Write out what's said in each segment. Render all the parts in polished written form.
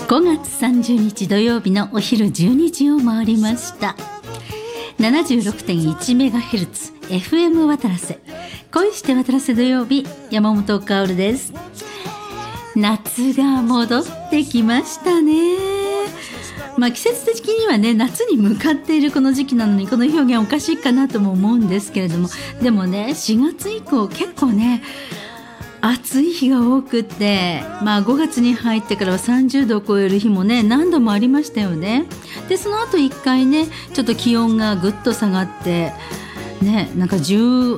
5月30日土曜日のお昼12時を回りました。 76.1MHz FM 渡良瀬、恋して渡良瀬土曜日、山本薫です。夏が戻ってきましたね。季節的にはね、夏に向かっているこの時期なのに、この表現おかしいかなとも思うんですけれども、でもね、4月以降結構ね暑い日が多くって、5月に入ってからは30度を超える日もね何度もありましたよね。でその後1回ねちょっと気温がぐっと下がってね、なんか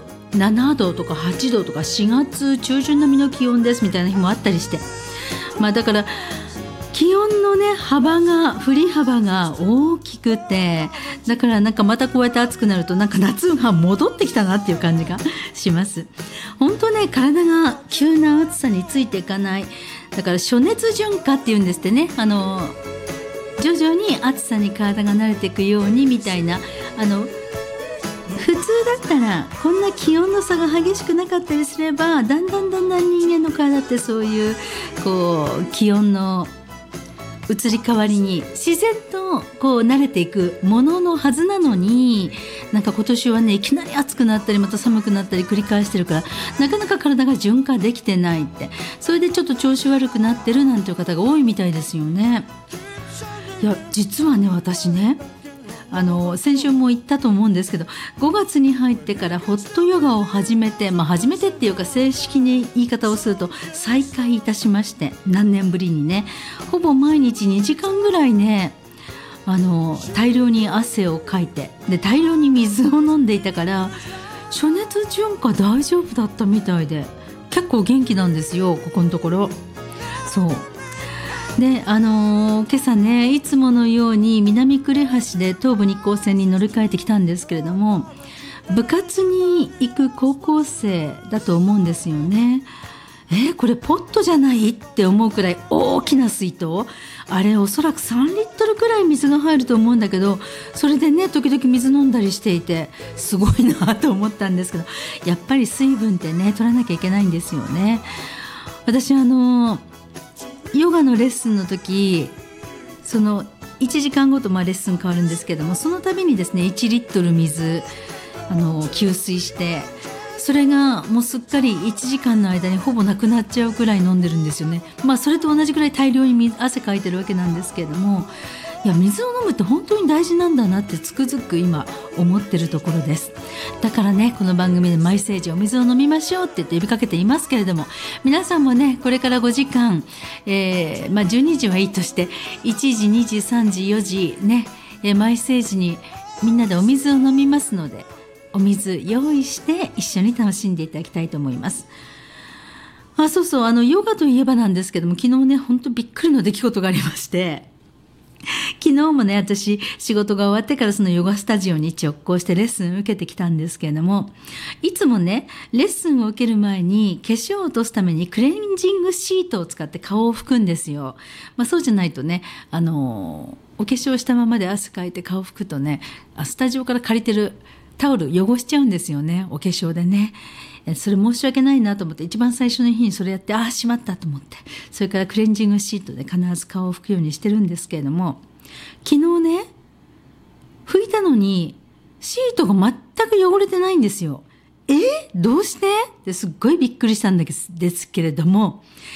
17度とか8度とか4月中旬並みの気温ですみたいな日もあったりして、だから気温のね振り幅が大きくて、だからなんかまたこうやって暑くなるとなんか夏が戻ってきたなっていう感じがします。本当ね、体が急な暑さについていかない。だから暑熱順化っていうんですってね、徐々に暑さに体が慣れていくようにみたいな、普通だったらこんな気温の差が激しくなかったりすれば、だんだん人間の体ってそういう気温の移り変わりに自然と慣れていくもののはずなのに、なんか今年はねいきなり暑くなったりまた寒くなったり繰り返してるから、なかなか体が循環できてないって、それでちょっと調子悪くなってるなんていう方が多いみたいですよね。いや実はね、私ね先週も言ったと思うんですけど、5月に入ってからホットヨガを始めて、初めてっていうか正式に言い方をすると再開いたしまして、何年ぶりにねほぼ毎日2時間ぐらいね大量に汗をかいて、で大量に水を飲んでいたから暑熱順化大丈夫だったみたいで、結構元気なんですよここのところ。そうで今朝ねいつものように南呉橋で東武日光線に乗り換えてきたんですけれども、部活に行く高校生だと思うんですよね。これポットじゃないって思うくらい大きな水筒、あれおそらく3リットルくらい水が入ると思うんだけど、それでね時々水飲んだりしていてすごいなと思ったんですけど、やっぱり水分ってね取らなきゃいけないんですよね。私ヨガのレッスンの時、その1時間ごとレッスン変わるんですけども、その度にですね1リットル水給水して、それがもうすっかり1時間の間にほぼなくなっちゃうくらい飲んでるんですよね。それと同じくらい大量に汗かいてるわけなんですけれども、いや水を飲むって本当に大事なんだなってつくづく今思ってるところです。だからねこの番組でマイセージお水を飲みましょうって言って呼びかけていますけれども、皆さんもねこれから5時間、12時はいいとして1時2時3時4時ね、マイセージにみんなでお水を飲みますので、お水用意して一緒に楽しんでいただきたいと思います。そうそうヨガといえばなんですけども、昨日ね本当びっくりの出来事がありまして、昨日もね私仕事が終わってからそのヨガスタジオに直行してレッスンを受けてきたんですけれども、いつもねレッスンを受ける前に化粧を落とすためにクレンジングシートを使って顔を拭くんですよ。そうじゃないとねお化粧したままで汗かいて顔拭くとね、スタジオから借りてるタオル汚しちゃうんですよね、お化粧でね。それ申し訳ないなと思って一番最初の日にそれやってしまったと思って、それからクレンジングシートで必ず顔を拭くようにしてるんですけれども、昨日ね拭いたのにシートが全く汚れてないんですよ。どうしてってすっごいびっくりしたんですけれども、